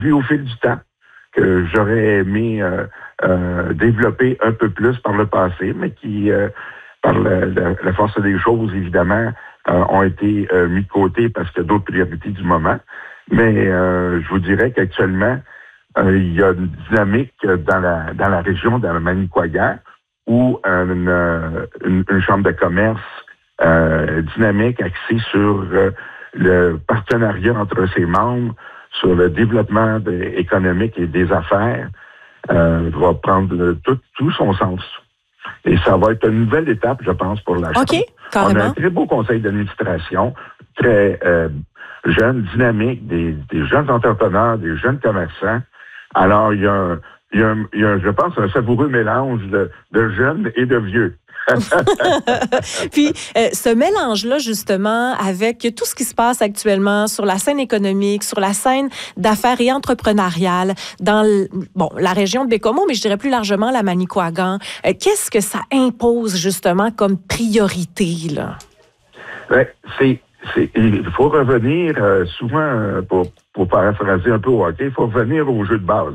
vu au fil du temps que j'aurais aimé développer un peu plus par le passé, mais qui, par la force des choses, évidemment, ont été mis de côté parce qu'il y a d'autres priorités du moment. Mais je vous dirais qu'actuellement, il y a une dynamique dans la région, dans le Manicouagan, où une chambre de commerce dynamique axée sur le partenariat entre ses membres, sur le développement économique et des affaires, va prendre tout son sens. Et ça va être une nouvelle étape, je pense, pour la Chambre. OK, carrément. On a un très beau conseil d'administration, très jeune, dynamique, des jeunes entrepreneurs, des jeunes commerçants. Alors, il y a, je pense, un savoureux mélange de jeunes et de vieux. Puis, ce mélange-là, justement, avec tout ce qui se passe actuellement sur la scène économique, sur la scène d'affaires et entrepreneuriale dans la région de Baie-Comeau, mais je dirais plus largement la Manicouagan, qu'est-ce que ça impose, justement, comme priorité, là? Ben, il faut revenir, souvent, pour paraphraser un peu au hockey, il faut revenir au jeu de base.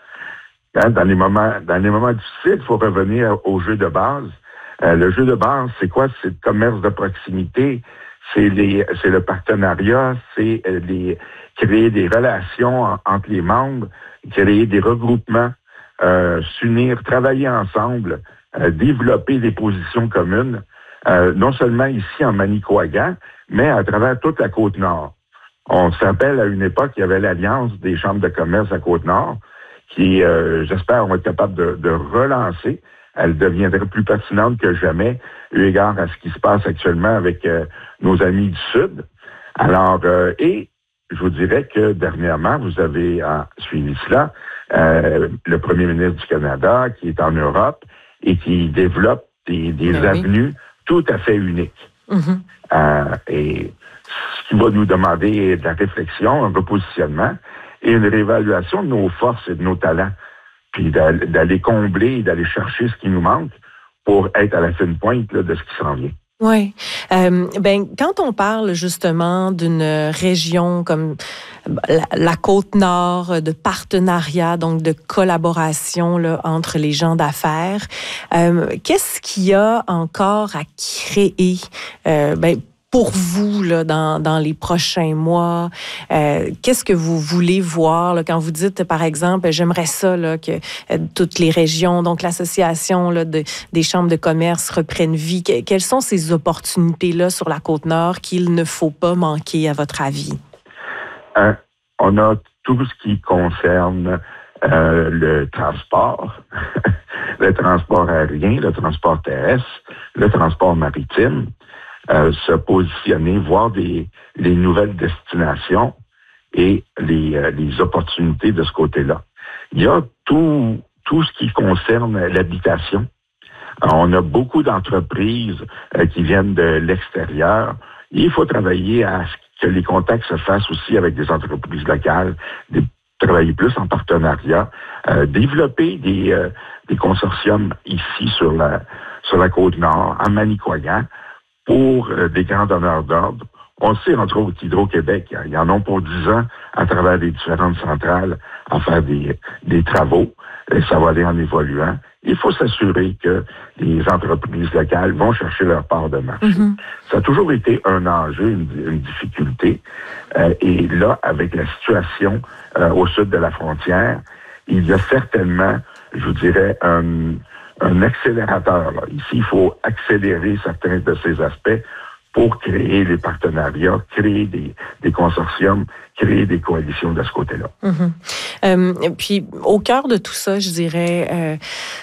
Hein, dans les moments difficiles, il faut revenir au jeu de base. Le jeu de base, c'est quoi? C'est le commerce de proximité, c'est le partenariat, c'est créer des relations entre les membres, créer des regroupements, s'unir, travailler ensemble, développer des positions communes, non seulement ici en Manicouagan, mais à travers toute la Côte-Nord. On se rappelle à une époque, il y avait l'Alliance des chambres de commerce à Côte-Nord, qui, j'espère, vont être capables de relancer. Elle deviendrait plus pertinente que jamais, eu égard à ce qui se passe actuellement avec nos amis du Sud. Alors, et je vous dirais que dernièrement, vous avez suivi cela, le premier ministre du Canada qui est en Europe et qui développe des avenues tout à fait uniques. Mm-hmm. Et ce qui va nous demander de la réflexion, un repositionnement et une réévaluation de nos forces et de nos talents, puis d'aller combler et d'aller chercher ce qui nous manque pour être à la fine pointe là, de ce qui s'en vient. Oui. Quand on parle justement d'une région comme la Côte-Nord, de partenariat, donc de collaboration là, entre les gens d'affaires, qu'est-ce qu'il y a encore à créer pour vous là, dans les prochains mois? Qu'est-ce que vous voulez voir là, quand vous dites, par exemple, j'aimerais ça là, que toutes les régions, donc l'association là, des chambres de commerce reprennent vie? Quelles sont ces opportunités-là sur la Côte-Nord qu'il ne faut pas manquer, à votre avis? On a tout ce qui concerne le transport, le transport aérien, le transport terrestre, le transport maritime. Se positionner, voir les nouvelles destinations et les opportunités de ce côté-là. Il y a tout ce qui concerne l'habitation. On a beaucoup d'entreprises qui viennent de l'extérieur. Il faut travailler à ce que les contacts se fassent aussi avec des entreprises locales, travailler plus en partenariat, développer des consortiums ici sur la Côte-Nord, en Manicouagan, pour des grands donneurs d'ordre. On sait, entre autres, qu'Hydro-Québec, ils en ont pour 10 ans à travers les différentes centrales à faire des travaux. Et ça va aller en évoluant. Il faut s'assurer que les entreprises locales vont chercher leur part de marché. Mm-hmm. Ça a toujours été un enjeu, une difficulté. Et là, avec la situation au sud de la frontière, il y a certainement, je vous dirais, un accélérateur. Là. Ici, il faut accélérer certains de ces aspects pour créer des partenariats, créer des consortiums, créer des coalitions de ce côté-là. Mm-hmm. Puis, au cœur de tout ça, je dirais,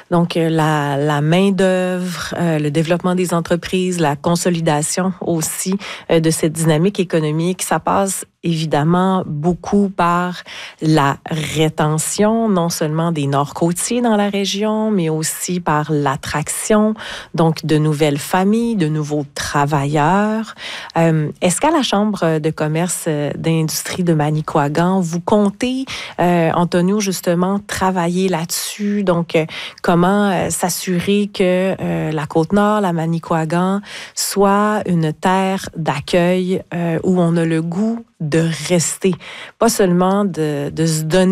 la main-d'œuvre, le développement des entreprises, la consolidation aussi de cette dynamique économique, ça passe évidemment beaucoup par la rétention, non seulement des Nord-Côtiers dans la région, mais aussi par l'attraction, donc de nouvelles familles, de nouveaux travailleurs. Est-ce qu'à la Chambre de commerce d'industrie de Manicouagan, vous comptez, Antonio, justement, travailler là-dessus? Donc, comment s'assurer que la Côte-Nord, la Manicouagan, soit une terre d'accueil où on a le goût de rester, pas seulement de se donner